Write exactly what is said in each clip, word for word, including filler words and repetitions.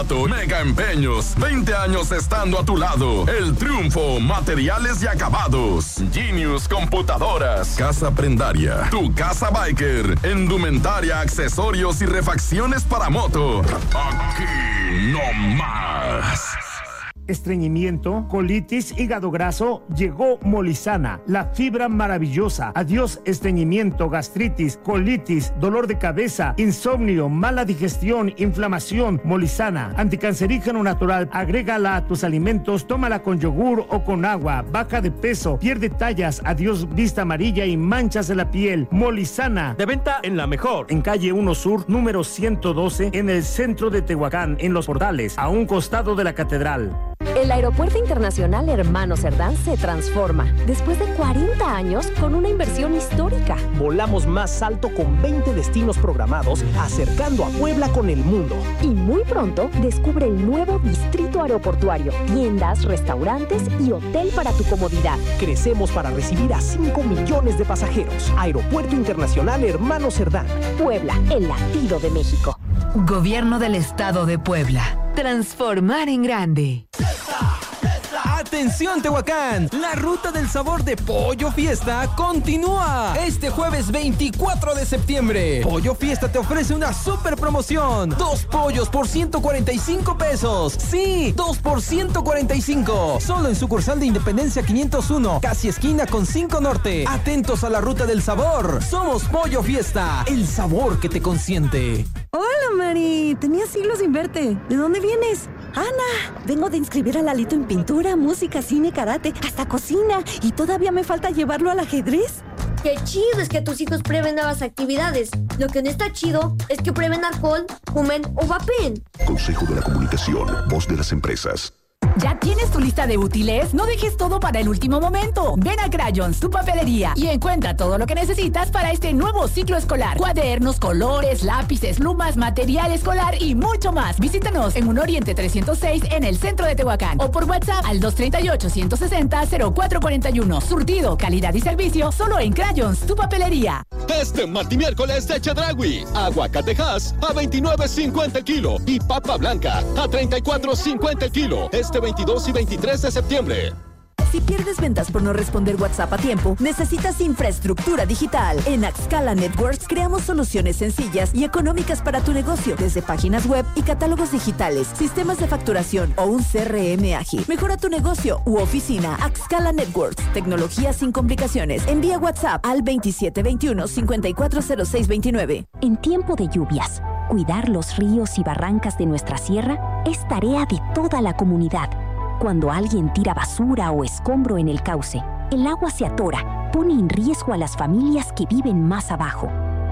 Mega Empeños, veinte años estando a tu lado. El Triunfo, materiales y acabados. Genius Computadoras. Casa Prendaria, tu casa biker. Indumentaria, accesorios y refacciones para moto. Aquí no más. Estreñimiento, colitis, hígado graso, llegó Molizana, la fibra maravillosa. Adiós estreñimiento, gastritis, colitis, dolor de cabeza, insomnio, mala digestión, inflamación. Molizana, anticancerígeno natural, agrégala a tus alimentos, tómala con yogur o con agua, baja de peso, pierde tallas, adiós vista amarilla y manchas de la piel. Molizana, de venta en La Mejor, en calle uno Sur, número ciento doce, en el centro de Tehuacán, en Los Portales, a un costado de la catedral. El Aeropuerto Internacional Hermano Cerdán se transforma después de cuarenta años con una inversión histórica. Volamos más alto con veinte destinos programados, acercando a Puebla con el mundo. Y muy pronto descubre el nuevo distrito aeroportuario, tiendas, restaurantes y hotel para tu comodidad. Crecemos para recibir a cinco millones de pasajeros. Aeropuerto Internacional Hermano Cerdán. Puebla, el latido de México. Gobierno del Estado de Puebla. Transformar en grande. ¡Atención, Tehuacán! La ruta del sabor de Pollo Fiesta continúa este jueves veinticuatro de septiembre. Pollo Fiesta te ofrece una super promoción. Dos pollos por ciento cuarenta y cinco pesos. Sí, dos por ciento cuarenta y cinco. Solo en sucursal de Independencia quinientos uno, casi esquina con cinco Norte. Atentos a la ruta del sabor. Somos Pollo Fiesta, el sabor que te consiente. Hola, Mari. Tenía siglos sin verte. ¿De dónde vienes? Ana, vengo de inscribir a Lalito en pintura, música, cine, karate, hasta cocina. Y todavía me falta llevarlo al ajedrez. Qué chido es que tus hijos prueben nuevas actividades. Lo que no está chido es que prueben alcohol, fumen o vapeen. Consejo de la Comunicación, voz de las empresas. ¿Ya tienes tu lista de útiles? No dejes todo para el último momento. Ven a Crayons, tu papelería, y encuentra todo lo que necesitas para este nuevo ciclo escolar. Cuadernos, colores, lápices, plumas, material escolar y mucho más. Visítanos en Un Oriente trescientos seis en el centro de Tehuacán o por WhatsApp al dos tres ocho, uno seis cero, cero cuatro cuatro uno. Surtido, calidad y servicio solo en Crayons, tu papelería. Este martes y miércoles de Chedraui. Aguacatejas a veintinueve cincuenta el kilo y papa blanca a treinta y cuatro cincuenta el kilo. Este veintidós y veintitrés de septiembre. Si pierdes ventas por no responder WhatsApp a tiempo, necesitas infraestructura digital. En Axcala Networks creamos soluciones sencillas y económicas para tu negocio, desde páginas web y catálogos digitales, sistemas de facturación o un C R M ágil. Mejora tu negocio u oficina. Axcala Networks, tecnología sin complicaciones. Envía WhatsApp al veintisiete veintiuno, cincuenta y cuatro cero seis veintinueve. En tiempo de lluvias, cuidar los ríos y barrancas de nuestra sierra es tarea de toda la comunidad. Cuando alguien tira basura o escombro en el cauce, el agua se atora, pone en riesgo a las familias que viven más abajo.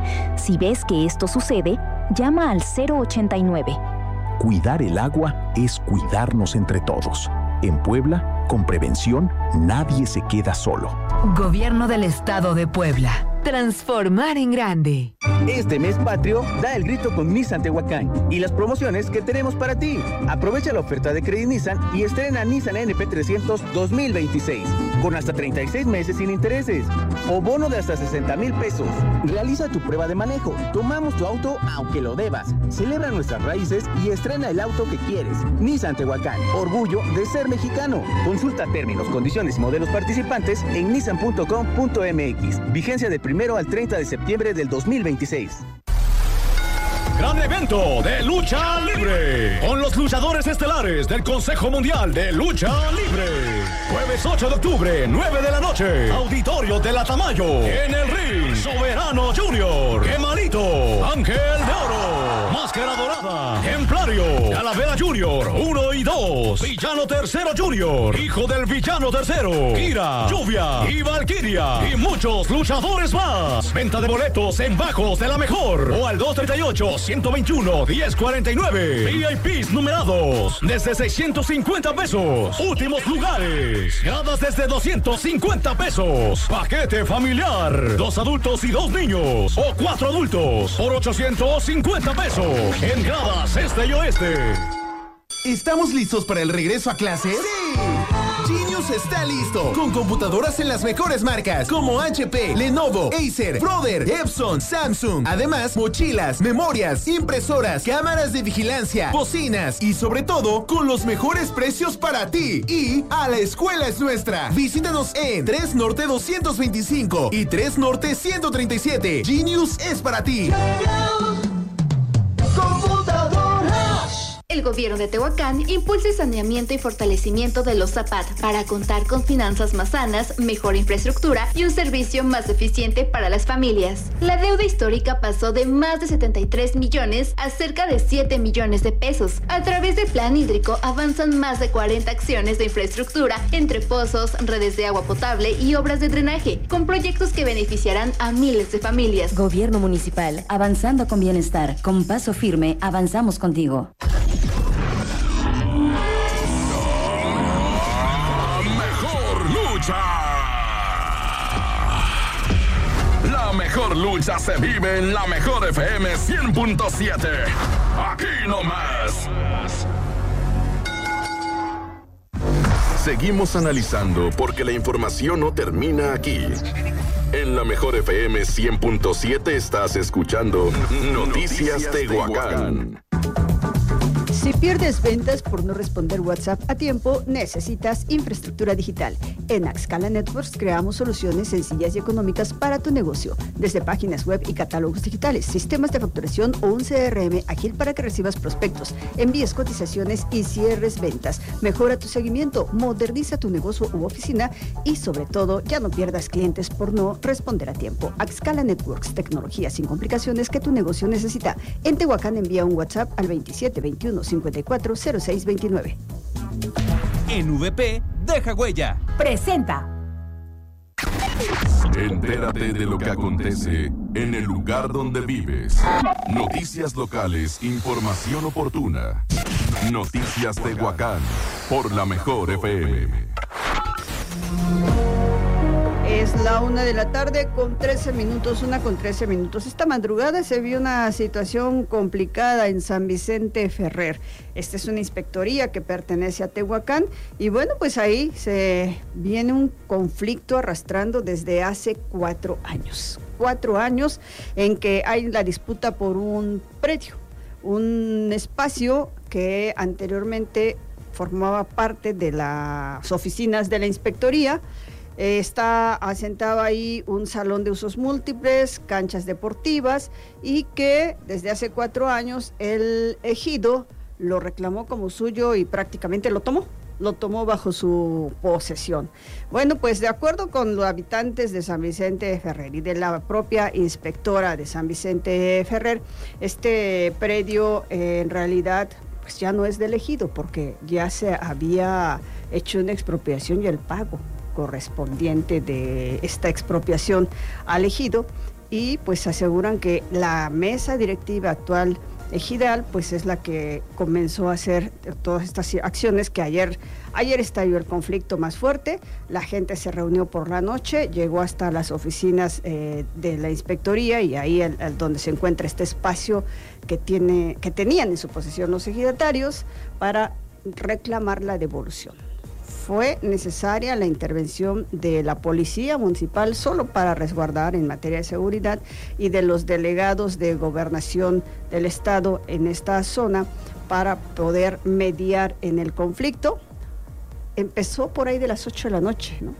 Si ves que esto sucede, llama al cero ochenta y nueve. Cuidar el agua es cuidarnos entre todos. En Puebla, con prevención, nadie se queda solo. Gobierno del Estado de Puebla. Transformar en grande. Este mes patrio, da el grito con Nissan Tehuacán y las promociones que tenemos para ti. Aprovecha la oferta de Credit Nissan y estrena Nissan N P trescientos dos mil veintiséis con hasta treinta y seis meses sin intereses o bono de hasta sesenta mil pesos. Realiza tu prueba de manejo, tomamos tu auto aunque lo debas. Celebra nuestras raíces y estrena el auto que quieres. Nissan Tehuacán, orgullo de ser mexicano. Consulta términos, condiciones y modelos participantes en nissan punto com punto m x. Vigencia del primero al treinta de septiembre del dos mil veintiséis. Gran evento de lucha libre con los luchadores estelares del Consejo Mundial de Lucha Libre. Jueves ocho de octubre, nueve de la noche. Auditorio de la Tamayo. En el ring, Soberano Junior, Gemalito, Ángel de Oro, Máscara Dorada, Templario, Calavera Junior, uno y dos. Villano Tercero Junior, hijo del Villano Tercero, Kira, Lluvia y Valkyria. Y muchos luchadores más. Venta de boletos en Bajos de la Mejor o al dos treinta y ocho, ciento veintiuno, diez cuarenta y nueve. V I Ps numerados desde seiscientos cincuenta pesos. Últimos lugares. Gradas desde doscientos cincuenta pesos. Paquete familiar. Dos adultos y dos niños. O cuatro adultos por ochocientos cincuenta pesos. En gradas este y oeste. ¿Estamos listos para el regreso a clases? ¡Sí! Genius está listo, con computadoras en las mejores marcas, como H P, Lenovo, Acer, Brother, Epson, Samsung. Además, mochilas, memorias, impresoras, cámaras de vigilancia, bocinas y sobre todo, con los mejores precios para ti. Y a la escuela es nuestra. Visítanos en tres Norte doscientos veinticinco y tres Norte ciento treinta y siete. Genius es para ti. El gobierno de Tehuacán impulsa el saneamiento y fortalecimiento de los Zapat para contar con finanzas más sanas, mejor infraestructura y un servicio más eficiente para las familias. La deuda histórica pasó de más de setenta y tres millones a cerca de siete millones de pesos. A través del plan hídrico avanzan más de cuarenta acciones de infraestructura entre pozos, redes de agua potable y obras de drenaje, con proyectos que beneficiarán a miles de familias. Gobierno municipal, avanzando con bienestar. Con paso firme, avanzamos contigo. La mejor lucha se vive en la mejor F M cien punto siete. Aquí nomás. Seguimos analizando porque la información no termina aquí. En la mejor F M cien punto siete estás escuchando Noticias Tehuacán. Si pierdes ventas por no responder WhatsApp a tiempo, necesitas infraestructura digital. En Axcala Networks creamos soluciones sencillas y económicas para tu negocio, desde páginas web y catálogos digitales, sistemas de facturación o un C R M ágil para que recibas prospectos, envíes cotizaciones y cierres ventas. Mejora tu seguimiento, moderniza tu negocio u oficina y, sobre todo, ya no pierdas clientes por no responder a tiempo. Axcala Networks, tecnología sin complicaciones que tu negocio necesita. En Tehuacán envía un WhatsApp al veintisiete veintiuno cincuenta y cuatro cero seis veintinueve. En V P, deja huella. Presenta. Entérate de lo que acontece en el lugar donde vives. Noticias locales, información oportuna. Noticias Tehuacán, por la mejor F M. Es la una de la tarde con trece minutos, una con trece minutos. Esta madrugada se vio una situación complicada en San Vicente Ferrer. Esta es una inspectoría que pertenece a Tehuacán y bueno, pues ahí se viene un conflicto arrastrando desde hace cuatro años. Cuatro años en que hay la disputa por un predio, un espacio que anteriormente formaba parte de las oficinas de la inspectoría. Está asentado ahí un salón de usos múltiples, canchas deportivas y que desde hace cuatro años el ejido lo reclamó como suyo y prácticamente lo tomó, lo tomó bajo su posesión. Bueno, pues de acuerdo con los habitantes de San Vicente Ferrer y de la propia inspectora de San Vicente Ferrer, este predio eh, en realidad pues ya no es del ejido porque ya se había hecho una expropiación y el pago correspondiente de esta expropiación al ejido y pues aseguran que la mesa directiva actual ejidal pues es la que comenzó a hacer todas estas acciones que ayer ayer estalló el conflicto más fuerte. La gente se reunió por la noche, llegó hasta las oficinas eh, de la inspectoría y ahí el, el donde se encuentra este espacio que tiene que tenían en su posesión los ejidatarios para reclamar la devolución. Fue necesaria la intervención de la policía municipal solo para resguardar en materia de seguridad y de los delegados de gobernación del estado en esta zona para poder mediar en el conflicto. Empezó por ahí de las ocho de la noche, ¿no?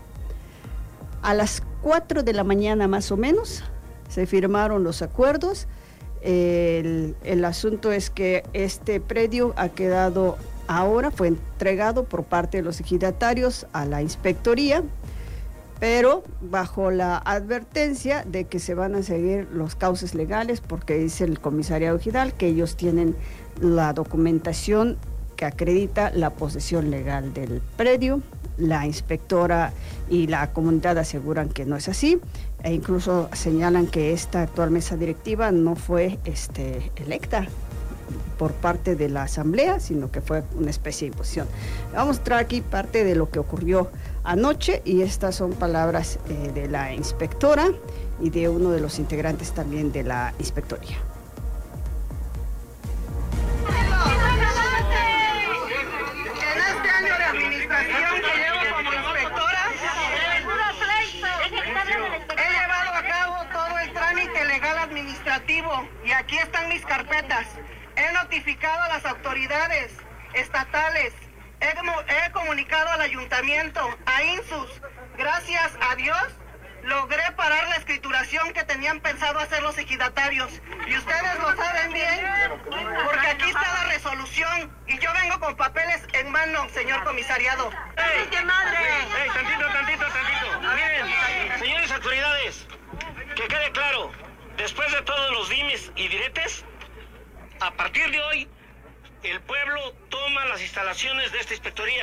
A las cuatro de la mañana más o menos se firmaron los acuerdos. El, el asunto es que este predio ha quedado ahora, fue entregado por parte de los ejidatarios a la inspectoría, pero bajo la advertencia de que se van a seguir los cauces legales, porque dice el comisariado ejidal que ellos tienen la documentación que acredita la posesión legal del predio. La inspectora y la comunidad aseguran que no es así, e incluso señalan que esta actual mesa directiva no fue este, electa por parte de la asamblea, sino que fue una especie de imposición. Vamos a mostrar aquí parte de lo que ocurrió anoche y estas son palabras eh, de la inspectora y de uno de los integrantes también de la inspectoría. En este año de administración que llevo como estatales. He, he comunicado al ayuntamiento, a INSUS. Gracias a Dios logré parar la escrituración que tenían pensado hacer los ejidatarios. Y ustedes lo saben bien, porque aquí está la resolución. Y yo vengo con papeles en mano, señor comisariado. ¡Ey, qué madre! ¡Ey, tantito, tantito, tantito! Miren, señores autoridades, que quede claro, después de todos los dimes y diretes, a partir de hoy, el pueblo toma las instalaciones de esta inspectoría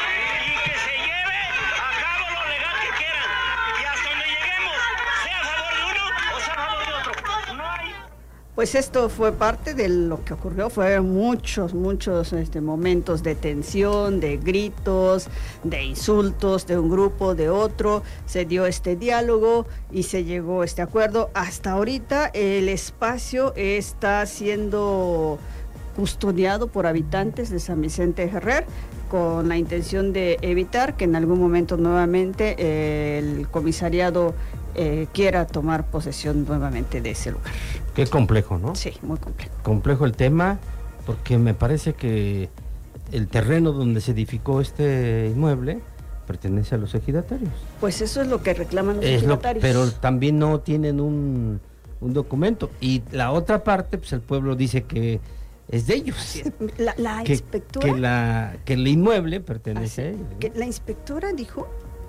y que se lleve a cabo lo legal que quieran. Y hasta donde lleguemos, sea a favor de uno o sea a favor de otro. No hay... Pues esto fue parte de lo que ocurrió, fueron muchos, muchos este, momentos de tensión, de gritos, de insultos de un grupo, de otro, se dio este diálogo y se llegó a este acuerdo. Hasta ahorita el espacio está siendo custodiado por habitantes de San Vicente Ferrer, con la intención de evitar que en algún momento nuevamente eh, el comisariado eh, quiera tomar posesión nuevamente de ese lugar. Qué complejo, ¿no? Sí, muy complejo. Complejo el tema, porque me parece que el terreno donde se edificó este inmueble pertenece a los ejidatarios. Pues eso es lo que reclaman los es ejidatarios. Lo, pero también no tienen un, un documento. Y la otra parte, pues el pueblo dice que es de ellos. La, la que, inspectora... Que, la, que el inmueble pertenece así, a ellos, ¿no? Que la inspectora dijo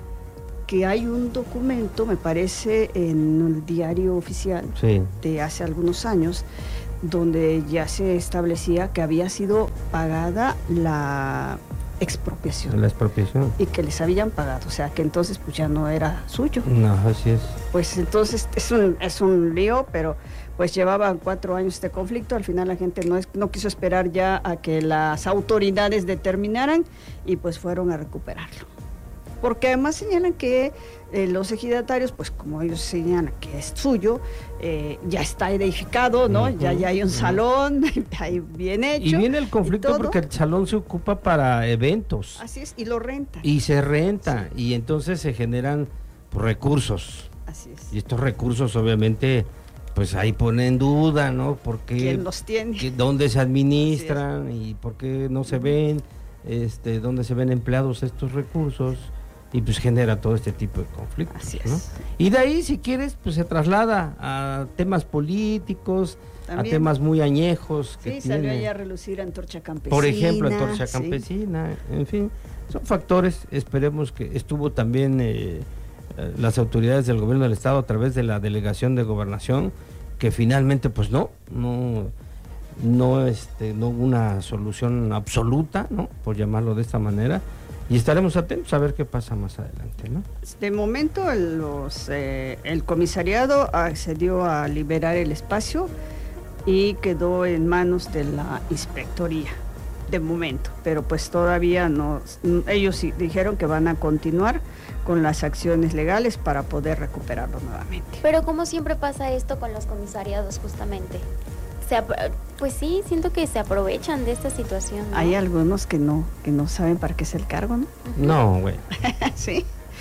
que hay un documento, me parece, en el diario oficial sí. de hace algunos años, donde ya se establecía que había sido pagada la expropiación. La expropiación. Y que les habían pagado, o sea, que entonces pues ya no era suyo. No, así es. Pues entonces es un, es un lío, pero pues llevaban cuatro años este conflicto, al final la gente no, es, no quiso esperar ya a que las autoridades determinaran y pues fueron a recuperarlo. Porque además señalan que eh, los ejidatarios, pues como ellos señalan que es suyo, eh, ya está edificado, ¿no? Uh-huh, ya, ya hay un uh-huh. salón, ahí bien hecho. Y viene el conflicto porque el salón se ocupa para eventos. Así es, y lo renta. Y se renta, sí. Y entonces se generan pues, recursos. Así es. Y estos recursos obviamente, pues ahí ponen en duda, ¿no? Porque, ¿quién los tiene? Que, ¿dónde se administran? Y por qué no se ven, este, dónde se ven empleados estos recursos. Y pues genera todo este tipo de conflictos. Así es. ¿no? Y de ahí, si quieres, pues se traslada a temas políticos, también, a temas muy añejos. Sí, que salió tiene, allá a relucir Antorcha Campesina. Por ejemplo, Antorcha Campesina, sí. En fin, son factores. Esperemos que estuvo también eh, las autoridades del gobierno del estado a través de la delegación de gobernación, que finalmente, pues no, no, no, este, no una solución absoluta, ¿no? Por llamarlo de esta manera. Y estaremos atentos a ver qué pasa más adelante, ¿no? De momento el, los, eh, el comisariado accedió a liberar el espacio y quedó en manos de la inspectoría, de momento, pero pues todavía no, ellos sí dijeron que van a continuar con las acciones legales para poder recuperarlo nuevamente. Pero como siempre pasa esto con los comisariados justamente. Se, pues sí, siento que se aprovechan de esta situación, ¿no? Hay algunos que no, que no saben para qué es el cargo, ¿no? Uh-huh. No, güey. Sí.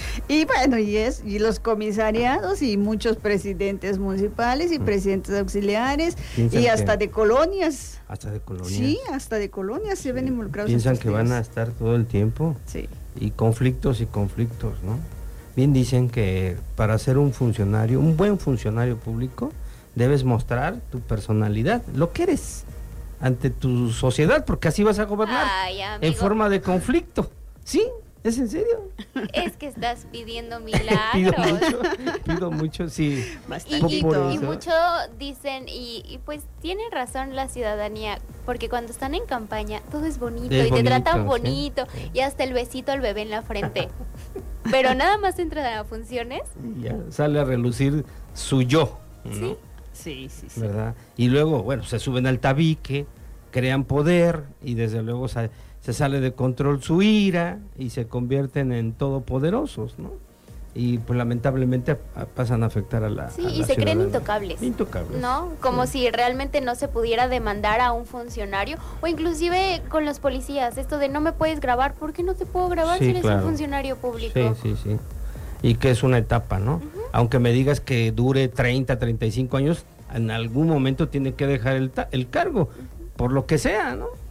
Y bueno, y es, y los comisariados y muchos presidentes municipales y uh-huh. presidentes auxiliares y hasta que, de colonias. Hasta de colonias. Sí, hasta de colonias se ven involucrados. Piensan que van a estar todo el tiempo. Sí. Y conflictos y conflictos, ¿no? Bien dicen que para ser un funcionario, un buen funcionario público, debes mostrar tu personalidad, lo que eres ante tu sociedad, porque así vas a gobernar. Ay, en forma de conflicto. ¿Sí? ¿Es en serio? Es que estás pidiendo milagros. pido mucho, pido mucho, sí. Y, y, y mucho dicen, y, y pues tienen razón la ciudadanía, porque cuando están en campaña todo es bonito es y bonito, te tratan bonito, sí. Y hasta el besito al bebé en la frente. Pero nada más entran a funciones. Y ya sale a relucir su yo, ¿no? Sí. Sí, sí, sí. ¿Verdad? Y luego, bueno, se suben al tabique, crean poder y desde luego se, se sale de control su ira y se convierten en todopoderosos, ¿no? Y pues lamentablemente a, pasan a afectar a la Sí, a y la se creen intocables. Intocables. ¿No? Como sí. si realmente no se pudiera demandar a un funcionario o inclusive con los policías, esto de no me puedes grabar, ¿por qué no te puedo grabar sí, si eres claro. un funcionario público? Sí, sí, sí. Y que es una etapa, ¿no? Uh-huh. Aunque me digas que dure treinta, treinta y cinco años, en algún momento tiene que dejar el, ta- el cargo, uh-huh. por lo que sea, ¿no?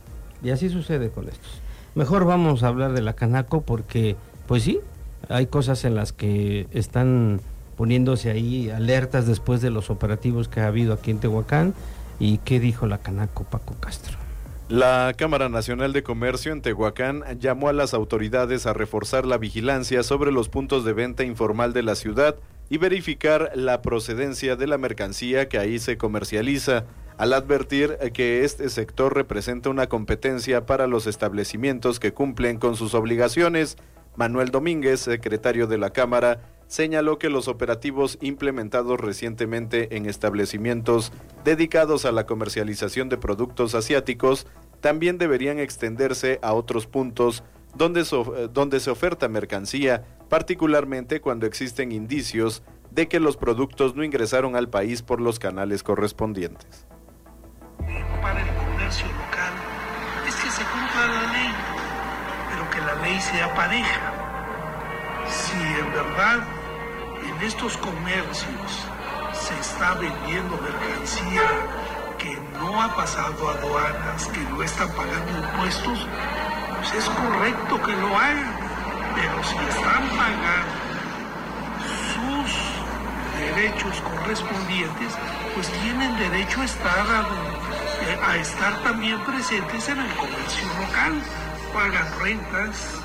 Y así sucede con estos. Mejor vamos a hablar de la Canaco porque, pues sí, hay cosas en las que están poniéndose ahí alertas después de los operativos que ha habido aquí en Tehuacán. ¿Y qué dijo la Canaco, Paco Castro? La Cámara Nacional de Comercio en Tehuacán llamó a las autoridades a reforzar la vigilancia sobre los puntos de venta informal de la ciudad y verificar la procedencia de la mercancía que ahí se comercializa, al advertir que este sector representa una competencia para los establecimientos que cumplen con sus obligaciones. Manuel Domínguez, secretario de la Cámara, señaló que los operativos implementados recientemente en establecimientos dedicados a la comercialización de productos asiáticos también deberían extenderse a otros puntos donde, so, donde se oferta mercancía, particularmente cuando existen indicios de que los productos no ingresaron al país por los canales correspondientes. Para el comercio local es que se cumpla la ley, pero que la ley sea pareja. Si en verdad en estos comercios se está vendiendo mercancía que no ha pasado a aduanas, que no están pagando impuestos, pues es correcto que lo hagan, pero si están pagando sus derechos correspondientes, pues tienen derecho a estar a, a estar también presentes en el comercio local. Pagan rentas,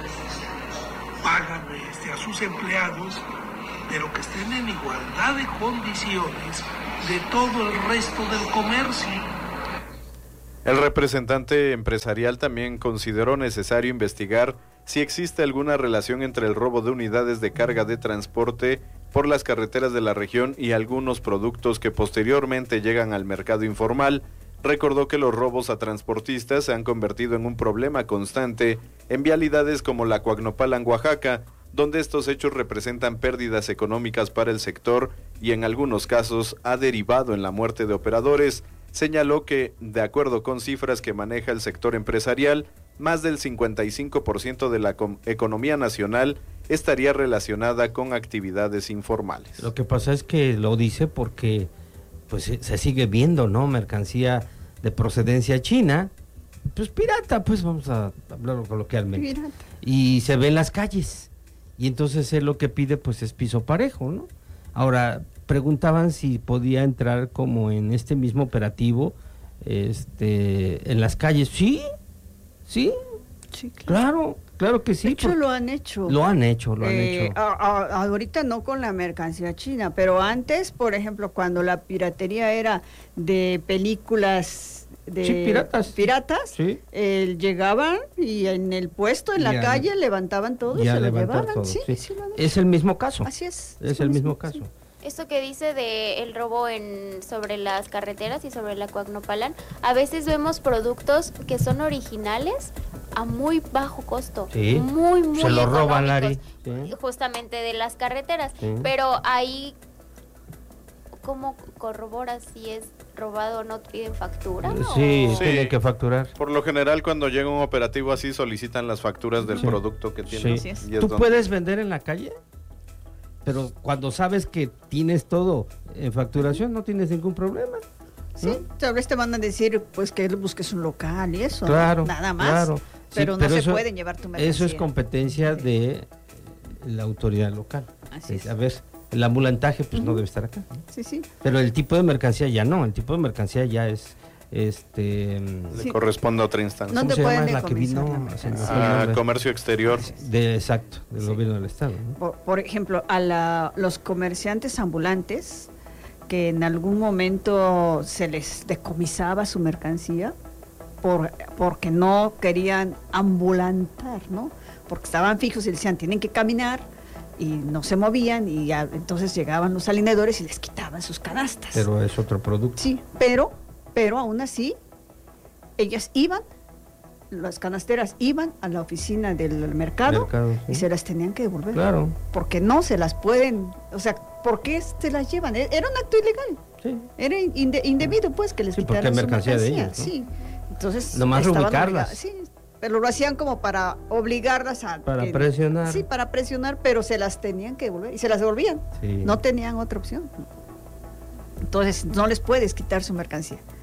pagan este, a sus empleados, pero que estén en igualdad de condiciones de todo el resto del comercio. El representante empresarial también consideró necesario investigar si existe alguna relación entre el robo de unidades de carga de transporte por las carreteras de la región y algunos productos que posteriormente llegan al mercado informal. Recordó que los robos a transportistas se han convertido en un problema constante en vialidades como la Coagnopalan, Oaxaca, donde estos hechos representan pérdidas económicas para el sector y en algunos casos ha derivado en la muerte de operadores. Señaló que, de acuerdo con cifras que maneja el sector empresarial, más del cincuenta y cinco por ciento de la economía nacional estaría relacionada con actividades informales. Lo que pasa es que lo dice porque pues se sigue viendo, ¿no? Mercancía de procedencia china, pues pirata, pues vamos a hablarlo coloquialmente. Pirata. Y se ve en las calles. Y entonces él lo que pide pues es piso parejo, ¿no? Ahora, preguntaban si podía entrar como en este mismo operativo este en las calles. Sí, sí, sí claro. claro, claro que sí. De hecho, lo han hecho. Lo han hecho, lo han eh, hecho. A, a, ahorita no con la mercancía china, pero antes, por ejemplo, cuando la piratería era de películas de sí, piratas, piratas sí. eh, llegaban y en el puesto, en la ya, calle, levantaban todo y se lo llevaban. Todo, sí, sí. Sí, es el mismo caso. Así es. Es el mismo caso. Sí. Esto que dice de el robo en sobre las carreteras y sobre la Coagnopalan, a veces vemos productos que son originales a muy bajo costo, sí. muy muy se lo roban, Lari, sí. justamente de las carreteras, sí. pero ahí ¿cómo corroboras si es robado o no? ¿Piden factura? ¿No? Sí, sí, tienen que facturar. Por lo general, cuando llega un operativo así, solicitan las facturas del sí. producto que tienen. Sí. ¿Tú donde... puedes vender en la calle? Pero cuando sabes que tienes todo en facturación, no tienes ningún problema. Sí, ¿no? Tal vez te van a decir pues que busques un local y eso, claro, ¿no? Nada más. Claro. Pero sí, no pero se eso, pueden llevar tu mercancía. Eso es competencia de la autoridad local. Así es. A ver, el ambulantaje pues uh-huh. no debe estar acá, ¿no? Sí, sí. Pero el tipo de mercancía ya no, el tipo de mercancía ya es este le sí. corresponde a otra instancia. No te pueden la que vino a comercio exterior de exacto del sí. gobierno del estado, ¿no? por, por ejemplo a la, los comerciantes ambulantes que en algún momento se les decomisaba su mercancía por porque no querían ambulantar, ¿no? Porque estaban fijos y decían tienen que caminar y no se movían y ya, entonces llegaban los alineadores y les quitaban sus canastas. Pero es otro producto. Sí, pero pero aún así, ellas iban, las canasteras iban a la oficina del mercado, mercado sí. y se las tenían que devolver. Claro. Porque no se las pueden, o sea, ¿por qué se las llevan? Era un acto ilegal. Sí. Era inde, indebido, pues, que les sí, quitaran su mercancía, mercancía. De ellos, ¿no? Sí. Entonces, nomás ubicarlas. Sí, pero lo hacían como para obligarlas a... Para que, presionar. Sí, para presionar, pero se las tenían que devolver, y se las devolvían. Sí. No tenían otra opción. Entonces, no les puedes quitar su mercancía.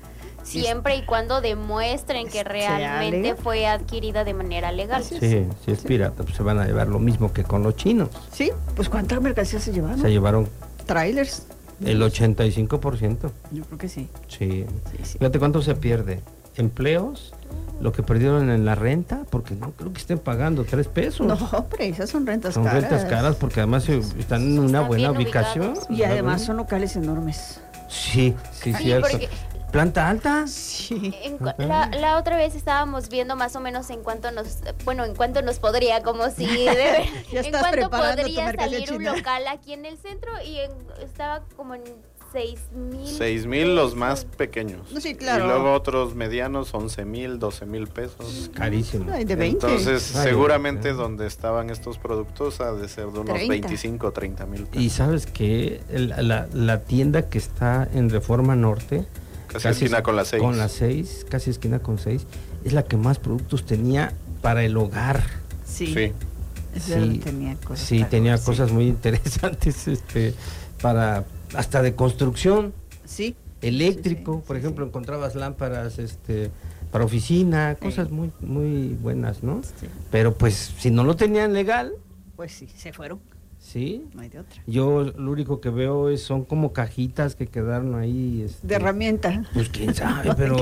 siempre y cuando demuestren que realmente fue adquirida de manera legal. Sí, si es pirata, pues se van a llevar lo mismo que con los chinos. Sí, pues ¿cuánta mercancía se llevaron? Se llevaron trailers. El ochenta y cinco por ciento. Yo creo que sí. Sí. sí, sí. Fíjate cuánto se pierde. Empleos, lo que perdieron en la renta, porque no creo que estén pagando tres pesos. No, hombre, esas son rentas son caras. Son rentas caras porque además están en una están buena ubicación. Y además son locales enormes. Sí, sí, sí cierto. Porque... ¿Planta alta? Sí. En, la, la otra vez estábamos viendo más o menos en cuánto nos, bueno, en cuánto nos podría, como si debe, ya en cuánto podría salir un local aquí en el centro y en, estaba como en seis mil. Seis mil los más pequeños. Sí, claro. Y luego otros medianos, once mil, doce mil pesos. Carísimo. Ay, de veinte. Entonces, Ay, seguramente Dios. donde estaban estos productos ha de ser de unos treinta. veinticinco o treinta mil pesos. Y sabes que la, la tienda que está en Reforma Norte, Casi, casi esquina con la seis. Con la seis, casi esquina con seis, es la que más productos tenía para el hogar. Sí. Sí, sí tenía cosas, sí, tenía sí. cosas muy interesantes este, para hasta de construcción. Sí. Eléctrico, sí, sí, por sí, ejemplo, sí. encontrabas lámparas este, para oficina, sí. cosas muy, muy buenas, ¿no? Sí. Pero pues si no lo tenían legal. Pues sí, se fueron. Sí. No hay de otra. Yo lo único que veo es son como cajitas que quedaron ahí. Este, de herramienta. Pues quién sabe, pero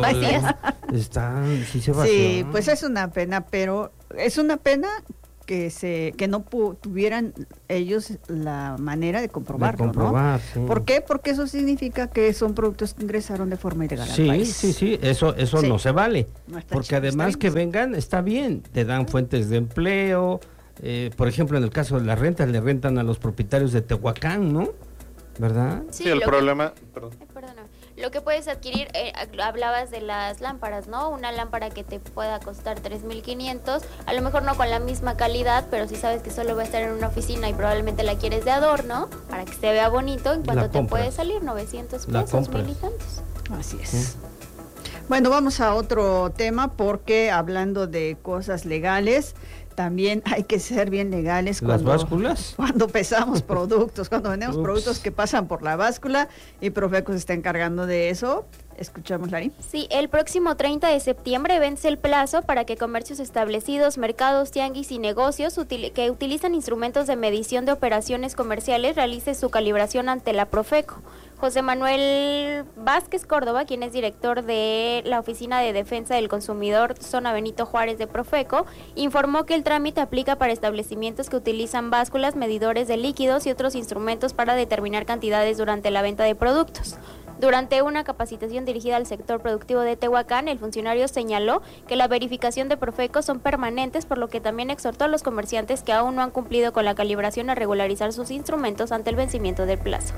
están, sí se vació. Sí, pues es una pena, pero es una pena que se que no pu- tuvieran ellos la manera de comprobarlo, de comprobar, ¿no? Sí. ¿Por qué? Porque eso significa que son productos que ingresaron de forma ilegal sí, al país. Sí, sí, eso eso sí. no se vale. No está porque chido, además está que vengan, está bien, te dan fuentes de empleo. Eh, por ejemplo, en el caso de las rentas, le rentan a los propietarios de Tehuacán, ¿no? ¿Verdad? Sí, sí el problema... Que, perdón. Eh, perdona. Lo que puedes adquirir, eh, hablabas de las lámparas, ¿no? Una lámpara que te pueda costar tres mil quinientos, a lo mejor no con la misma calidad, pero si sabes que solo va a estar en una oficina y probablemente la quieres de adorno, para que se vea bonito, en cuanto te puede salir novecientos pesos, mil y tantos. Así es. ¿Sí? Bueno, vamos a otro tema, porque hablando de cosas legales, también hay que ser bien legales cuando, ¿Las básculas? cuando pesamos productos, cuando vendemos Ups. productos que pasan por la báscula, y Profeco se está encargando de eso. Escuchamos, Lari. Sí, el próximo treinta de septiembre vence el plazo para que comercios establecidos, mercados, tianguis y negocios util- que utilizan instrumentos de medición de operaciones comerciales realice su calibración ante la Profeco. José Manuel Vázquez Córdoba, quien es director de la Oficina de Defensa del Consumidor Zona Benito Juárez de Profeco, informó que el trámite aplica para establecimientos que utilizan básculas, medidores de líquidos y otros instrumentos para determinar cantidades durante la venta de productos. Durante una capacitación dirigida al sector productivo de Tehuacán, el funcionario señaló que la verificación de Profeco son permanentes, por lo que también exhortó a los comerciantes que aún no han cumplido con la calibración a regularizar sus instrumentos ante el vencimiento del plazo.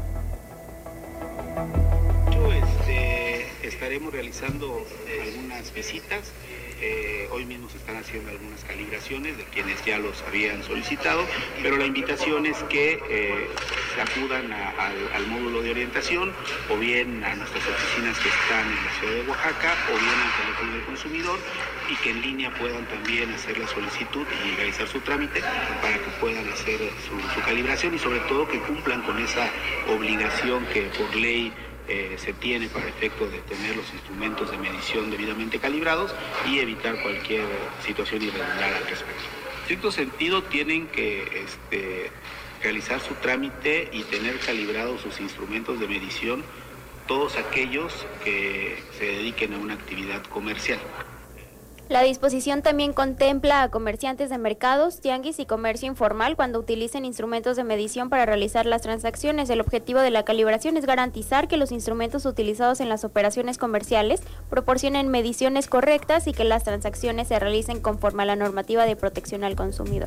Este, estaremos realizando algunas visitas. Eh, hoy mismo se están haciendo algunas calibraciones de quienes ya los habían solicitado, pero la invitación es que eh, se acudan a, a, al módulo de orientación, o bien a nuestras oficinas que están en la ciudad de Oaxaca, o bien al teléfono del consumidor, y que en línea puedan también hacer la solicitud y realizar su trámite para que puedan hacer su, su calibración, y sobre todo que cumplan con esa obligación que por ley Eh, se tiene para efecto de tener los instrumentos de medición debidamente calibrados y evitar cualquier situación irregular al respecto. En cierto sentido, tienen que este, realizar su trámite y tener calibrados sus instrumentos de medición todos aquellos que se dediquen a una actividad comercial. La disposición también contempla a comerciantes de mercados, tianguis y comercio informal cuando utilicen instrumentos de medición para realizar las transacciones. El objetivo de la calibración es garantizar que los instrumentos utilizados en las operaciones comerciales proporcionen mediciones correctas y que las transacciones se realicen conforme a la normativa de protección al consumidor.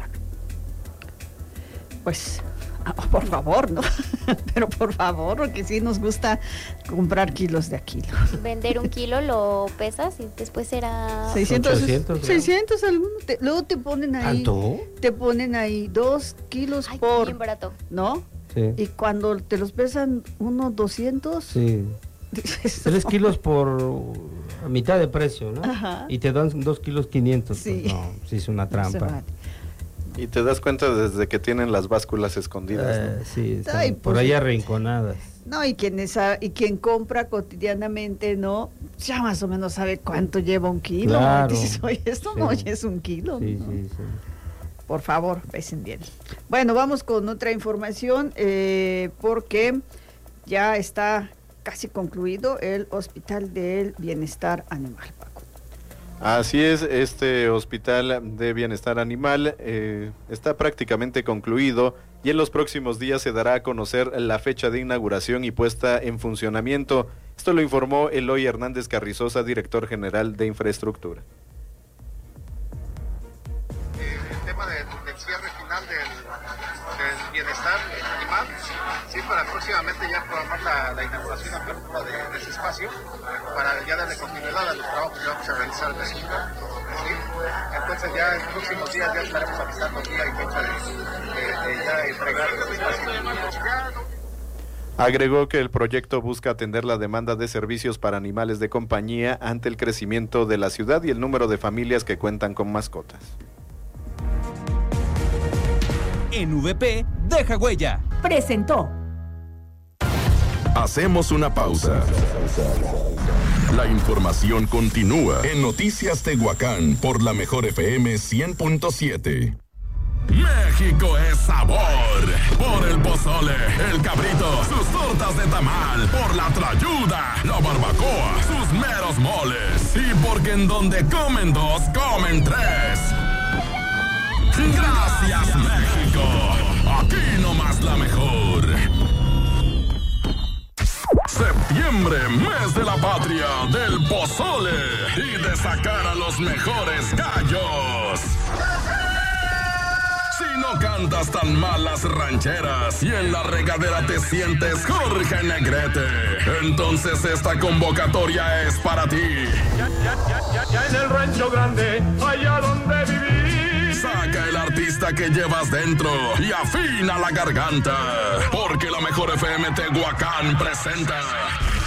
Pues, por favor, ¿no? Pero por favor, porque sí nos gusta comprar kilos de a kilo. Vender un kilo lo pesas y después será... seiscientos, ochocientos, seiscientos algunos. Te, luego te ponen ahí... ¿Tanto? Te ponen ahí dos kilos Ay, por... bien barato. ¿No? Sí. Y cuando te los pesan unos doscientos... Sí. Dices, Tres no. kilos por a mitad de precio, ¿no? Ajá. Y te dan dos kilos quinientos. Sí. Pues no, sí es una trampa. Y te das cuenta desde que tienen las básculas escondidas, ¿no? Eh, sí, están Ay, por pues, ahí arrinconadas. No, y quien, es, y quien compra cotidianamente, ¿no? Ya más o menos sabe cuánto lleva un kilo. Claro. Dices, oye, esto sí. no es un kilo. Sí, ¿no? sí, sí. Por favor, pesen bien. Bueno, vamos con otra información, eh, porque ya está casi concluido el Hospital del Bienestar Animal, Paco. Así es, este Hospital de Bienestar Animal eh, está prácticamente concluido y en los próximos días se dará a conocer la fecha de inauguración y puesta en funcionamiento. Esto lo informó Eloy Hernández Carrizosa, director general de Infraestructura. El tema del, del cierre final del, del bienestar animal, sí, para próximamente ya programar la, la inauguración y apertura de, de ese espacio, para ya darle continuidad a los trabajos que vamos a realizar en la ciudad. ¿Sí? Entonces ya en los próximos días ya estaremos avisando día y fecha de, de, de ya entregar el espacio. Agregó que el proyecto busca atender la demanda de servicios para animales de compañía ante el crecimiento de la ciudad y el número de familias que cuentan con mascotas. En V P, deja huella. Presentó. Hacemos una pausa. La información continúa en Noticias Tehuacán por la Mejor F M cien punto siete. México es sabor. Por el pozole, el cabrito, sus tortas de tamal. Por la trayuda, la barbacoa, sus meros moles. Y porque en donde comen dos, comen tres. Gracias, México. Aquí nomás la mejor. Septiembre, mes de la patria, del pozole y de sacar a los mejores gallos. Si no cantas tan mal las rancheras y en la regadera te sientes Jorge Negrete, entonces esta convocatoria es para ti. Ya, ya, ya, ya, ya en el rancho grande, allá donde viví. Saca el artista que llevas dentro y afina la garganta, porque la Mejor F M Tehuacán presenta